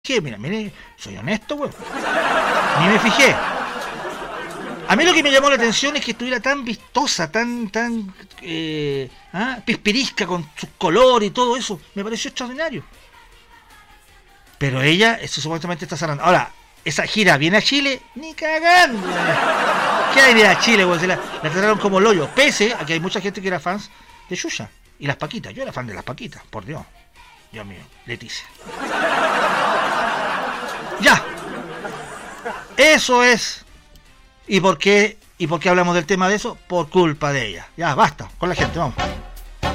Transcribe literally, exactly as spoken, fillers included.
fijé, mira, mire, soy honesto, weón. Ni me fijé. A mí lo que me llamó la atención es que estuviera tan vistosa, tan, tan eh, ¿ah? pispirisca con sus colores y todo eso. Me pareció extraordinario. Pero ella, eso supuestamente está cerrando. Ahora, esa gira viene a Chile, ni cagando. ¿Qué hay de a Chile, weón? La, la trataron como el hoyo. Pese a que hay mucha gente que era fans de Xuxa. Y las Paquitas. Yo era fan de las Paquitas, por Dios. Dios mío, Leticia. Ya. Eso es. ¿Y por qué? ¿Y por qué hablamos del tema de eso? Por culpa de ella. Ya, basta, con la gente, vamos.